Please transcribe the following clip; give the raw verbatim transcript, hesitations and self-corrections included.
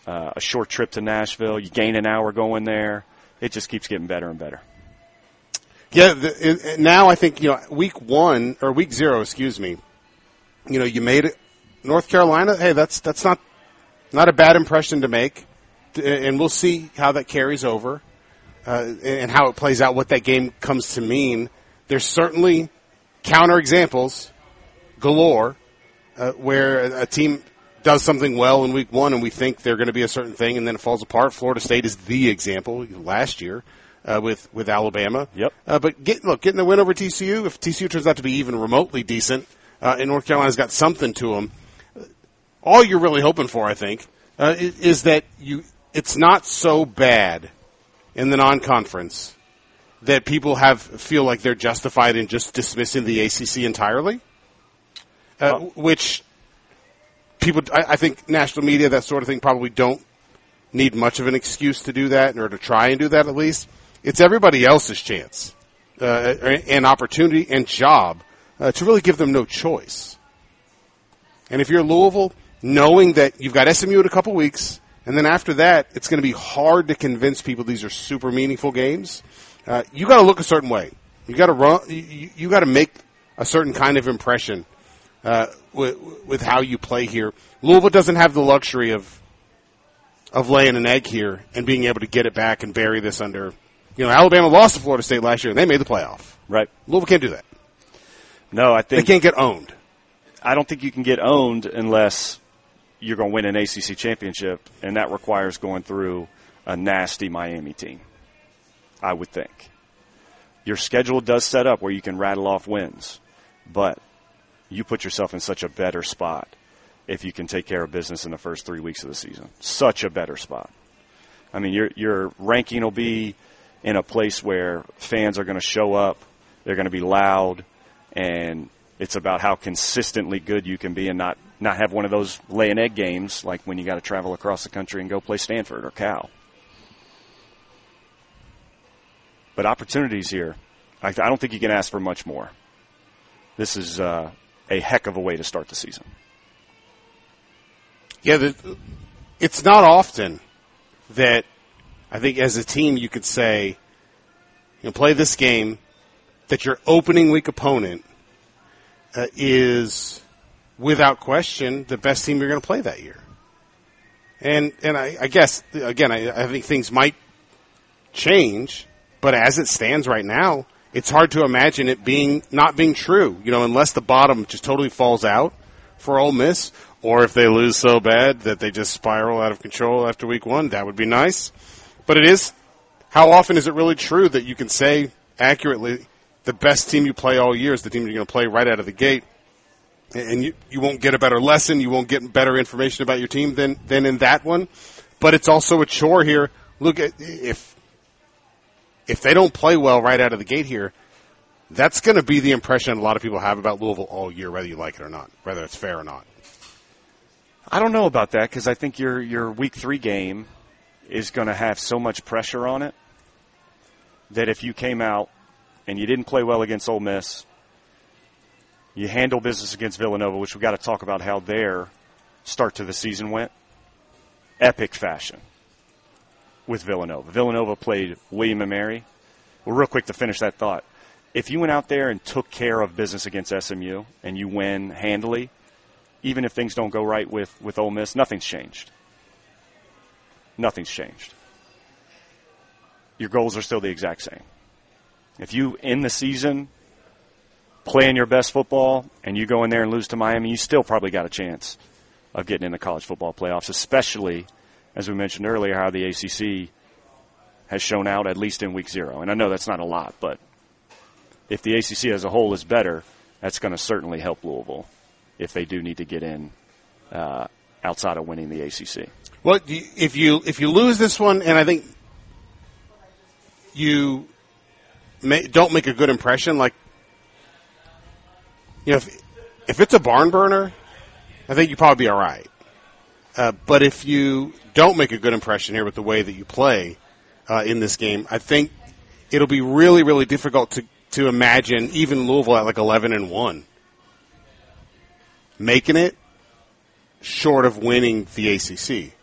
uh, a short trip to Nashville. You gain an hour going there. It just keeps getting better and better. Yeah, the, it, now I think, you know, week one, or week zero, excuse me, you know, you made it. North Carolina, hey, that's that's not not a bad impression to make, and we'll see how that carries over uh, and how it plays out, what that game comes to mean. There's certainly counterexamples galore uh, where a, a team does something well in week one and we think they're going to be a certain thing and then it falls apart. Florida State is the example last year uh, with, with Alabama. Yep. Uh, but get, look, getting a win over T C U, if T C U turns out to be even remotely decent uh, and North Carolina's got something to them, all you're really hoping for, I think, uh, is, is that you it's not so bad in the non-conference that people have feel like they're justified in just dismissing the A C C entirely, uh, oh. which people, I, I think national media, that sort of thing, probably don't need much of an excuse to do that or to try and do that at least. It's everybody else's chance uh, and opportunity and job uh, to really give them no choice. And if you're Louisville, knowing that you've got S M U in a couple weeks, and then after that, it's going to be hard to convince people these are super meaningful games. Uh, you got to look a certain way. You got to run. You, you got to make a certain kind of impression uh, with, with how you play here. Louisville doesn't have the luxury of of laying an egg here and being able to get it back and bury this under. You know, Alabama lost to Florida State last year and they made the playoff. Right. Louisville can't do that. No, I think they can't get owned. I don't think you can get owned unless you're going to win an A C C championship, and that requires going through a nasty Miami team, I would think. Your schedule does set up where you can rattle off wins, but you put yourself in such a better spot if you can take care of business in the first three weeks of the season. Such a better spot. I mean, your your ranking will be in a place where fans are going to show up, they're going to be loud, and it's about how consistently good you can be and not, not have one of those lay an egg games like when you got to travel across the country and go play Stanford or Cal. But opportunities here, I, I don't think you can ask for much more. This is uh, a heck of a way to start the season. Yeah, the, it's not often that I think as a team you could say, you know, play this game, that your opening week opponent Uh, is, without question, the best team you're going to play that year. And and I, I guess, again, I, I think things might change, but as it stands right now, it's hard to imagine it being not being true, you know, unless the bottom just totally falls out for Ole Miss, or if they lose so bad that they just spiral out of control after week one. That would be nice. But it is, how often is it really true that you can say accurately the best team you play all year is the team you're going to play right out of the gate, and you, you won't get a better lesson, you won't get better information about your team than, than in that one. But it's also a chore here. Look, at if if they don't play well right out of the gate here, that's going to be the impression a lot of people have about Louisville all year, whether you like it or not, whether it's fair or not. I don't know about that because I think your your week three game is going to have so much pressure on it that if you came out and you didn't play well against Ole Miss, you handle business against Villanova, which we've got to talk about how their start to the season went. Epic fashion with Villanova. Villanova played William and Mary. Well, real quick to finish that thought. If you went out there and took care of business against S M U and you win handily, even if things don't go right with, with Ole Miss, nothing's changed. Nothing's changed. Your goals are still the exact same. If you, in the season, playing your best football and you go in there and lose to Miami, you still probably got a chance of getting in the college football playoffs, especially, as we mentioned earlier, how the A C C has shown out, at least in week zero. And I know that's not a lot, but if the A C C as a whole is better, that's going to certainly help Louisville if they do need to get in uh, outside of winning the A C C. Well, if you if you lose this one, and I think you may, don't make a good impression, like, you know, if, if it's a barn burner, I think you'd probably be all right. Uh, but if you don't make a good impression here with the way that you play uh, in this game, I think it'll be really, really difficult to, to imagine even Louisville at like eleven and one making it short of winning the A C C.